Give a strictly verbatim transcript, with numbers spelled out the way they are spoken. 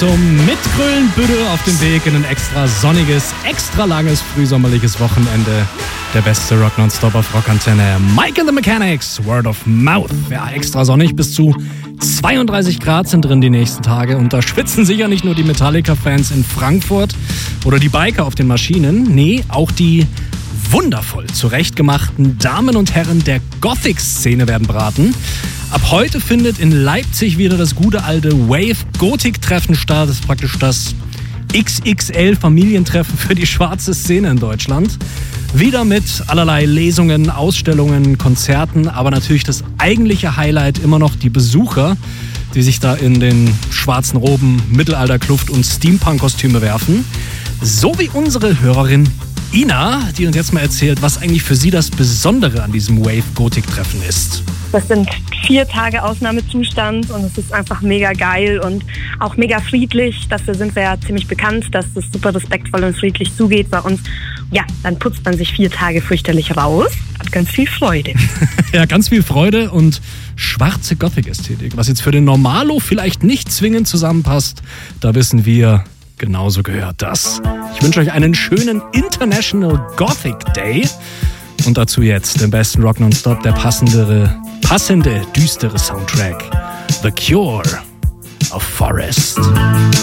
zum Mitgrölen-Büdel auf dem Weg in ein extra sonniges, extra langes, frühsommerliches Wochenende. Der beste Rock Nonstop auf Rockantenne. Mike and the Mechanics, Word of Mouth. Ja, extra sonnig, bis zu zweiunddreißig Grad sind drin die nächsten Tage. Und da schwitzen sicher nicht nur die Metallica-Fans in Frankfurt oder die Biker auf den Maschinen. Nee, auch die wundervoll zurechtgemachten Damen und Herren der Gothic-Szene werden braten. Ab heute findet in Leipzig wieder das gute alte Wave-Gothic-Treffen statt. Das ist praktisch das X X L-Familientreffen für die schwarze Szene in Deutschland. Wieder mit allerlei Lesungen, Ausstellungen, Konzerten, aber natürlich das eigentliche Highlight immer noch die Besucher, die sich da in den schwarzen Roben, Mittelalterkluft und Steampunk-Kostüme werfen. So wie unsere Hörerin Ina, die uns jetzt mal erzählt, was eigentlich für sie das Besondere an diesem Wave-Gothic-Treffen ist. Das sind vier Tage Ausnahmezustand und es ist einfach mega geil und auch mega friedlich. Dafür sind wir ja ziemlich bekannt, dass es super respektvoll und friedlich zugeht bei uns. Ja, dann putzt man sich vier Tage fürchterlich raus, hat ganz viel Freude. Ja, ganz viel Freude und schwarze Gothic-Ästhetik. Was jetzt für den Normalo vielleicht nicht zwingend zusammenpasst, da wissen wir, genauso gehört das. Ich wünsche euch einen schönen International Gothic Day. Und dazu jetzt den besten Rock Nonstop, der passendere, passende, düstere Soundtrack. The Cure of Forest.